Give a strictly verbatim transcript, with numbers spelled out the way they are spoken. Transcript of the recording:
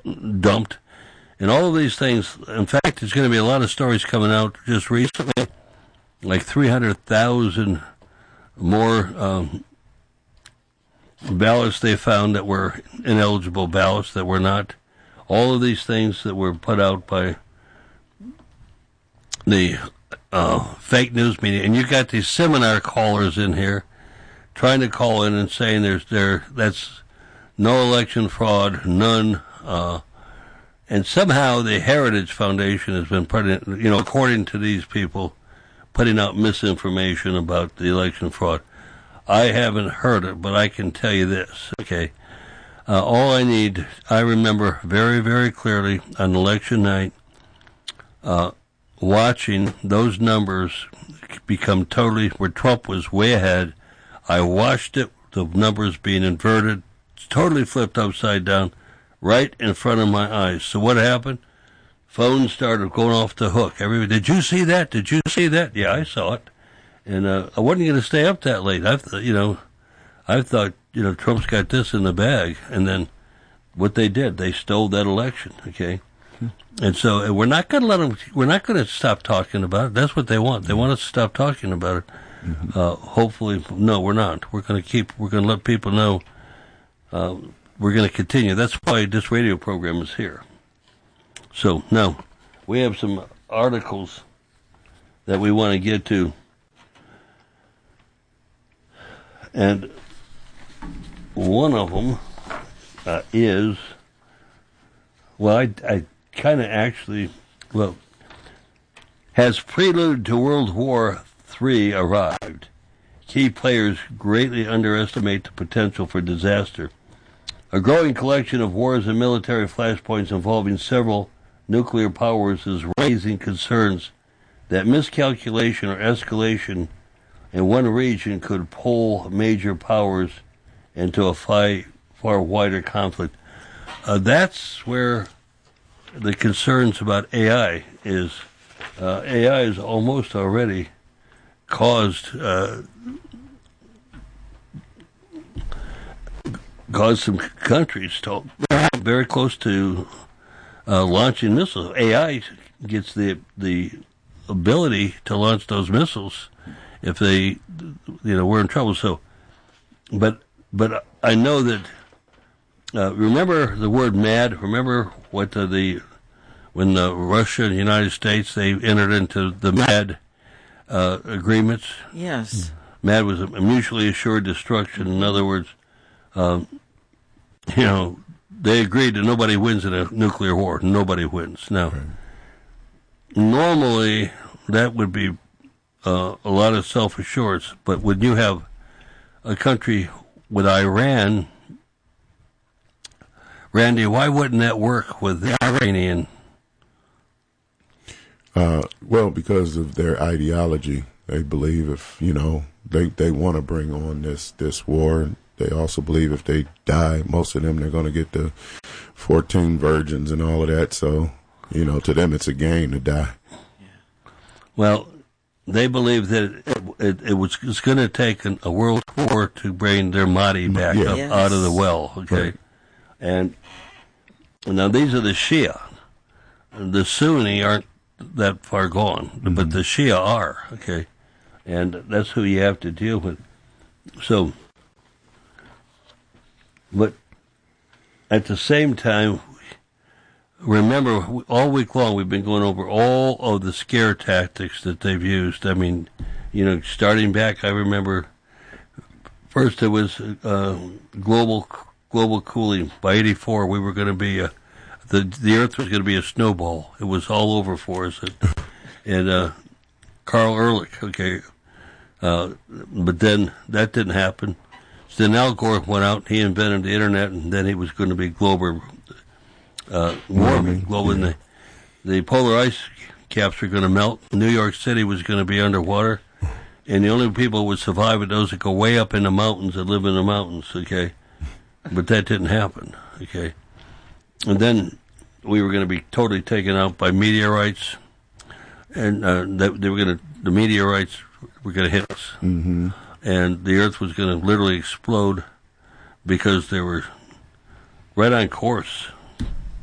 dumped. And all of these things, in fact, there's going to be a lot of stories coming out just recently, like three hundred thousand more um, ballots they found that were ineligible ballots, that were not. All of these things that were put out by the uh, fake news media. And you got these seminar callers in here trying to call in and saying there's there that's no election fraud, none. Uh, and somehow the Heritage Foundation has been putting, you know, according to these people, putting out misinformation about the election fraud. I haven't heard it, but I can tell you this, okay? Uh, all I need, I remember very, very clearly on election night, uh, watching those numbers become totally, where Trump was way ahead. I watched it, the numbers being inverted, totally flipped upside down, right in front of my eyes. So what happened? Phones started going off the hook. Everybody, did you see that? Did you see that? Yeah, I saw it. And uh, I wasn't going to stay up that late. I, you know, I thought, you know, Trump's got this in the bag. And then what they did, they stole that election. Okay, hmm. And so we're not going to let them. We're not going to stop talking about it. That's what they want. They want us to stop talking about it. Mm-hmm. Uh, hopefully, no, we're not. We're going to keep. We're going to let people know. Uh, we're going to continue. That's why this radio program is here. So now we have some articles that we want to get to. And one of them uh, is, well, I, I kind of actually, well, has prelude to World War Three arrived? Key players greatly underestimate the potential for disaster. A growing collection of wars and military flashpoints involving several nuclear powers is raising concerns that miscalculation or escalation in one region could pull major powers into a far, far wider conflict. Uh, that's where the concerns about A I is. Uh, A I has almost already caused uh, caused some countries to very close to uh, launching missiles. A I gets the the ability to launch those missiles. If they, you know, we're in trouble. So, but but I know that. Uh, remember the word MAD. Remember what the, the when the Russia and the United States they entered into the MAD uh, agreements. Yes. MAD was a mutually assured destruction. In other words, um, you know, they agreed that nobody wins in a nuclear war. Nobody wins. Now, right. Normally that would be. Uh, a lot of self-assurance, but when you have a country with Iran, Randy, why wouldn't that work with the Iranian? Uh, well, because of their ideology. They believe if, you know, they, they want to bring on this, this war. They also believe if they die, most of them, they're going to get the fourteen virgins and all of that. So, you know, to them, it's a game to die. Well, they believe that it, it, it was it's going to take an, a world war to bring their Mahdi back yeah. up yes. out of the well, okay? Right. And now these are the Shia. The Sunni aren't that far gone, mm-hmm. but the Shia are, okay? And that's who you have to deal with. So, but at the same time, remember, all week long we've been going over all of the scare tactics that they've used. I mean, you know, starting back, I remember first it was uh, global global cooling. By eighty-four, we were going to be a, the the Earth was going to be a snowball. It was all over for us. And, and uh, Carl Ehrlich, okay, uh, but then that didn't happen. So then Al Gore went out. He invented the internet, and then he was going to be global. Uh, warming. Well, when the, the polar ice caps were going to melt, New York City was going to be underwater, and the only people who would survive are those that go way up in the mountains and live in the mountains, okay? But that didn't happen, okay? And then we were going to be totally taken out by meteorites, and uh, they, they were going to, the meteorites were going to hit us, mm-hmm. and the Earth was going to literally explode because they were right on course.